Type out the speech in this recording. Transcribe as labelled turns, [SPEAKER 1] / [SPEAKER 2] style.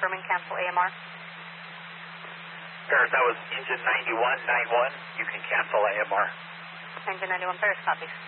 [SPEAKER 1] confirming cancel AMR.
[SPEAKER 2] Paris, that was engine 9191. You can cancel AMR.
[SPEAKER 1] Engine 91 Paris, copies.